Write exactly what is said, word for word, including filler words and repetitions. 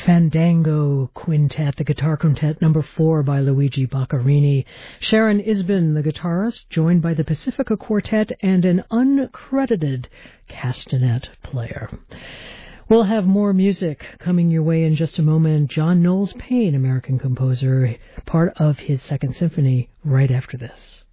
Fandango Quintet, the guitar quintet number four by Luigi Boccherini. Sharon Isbin, the guitarist, joined by the Pacifica Quartet and an uncredited castanet player. We'll have more music coming your way in just a moment. John Knowles Paine, American composer, part of his Second Symphony, right after this.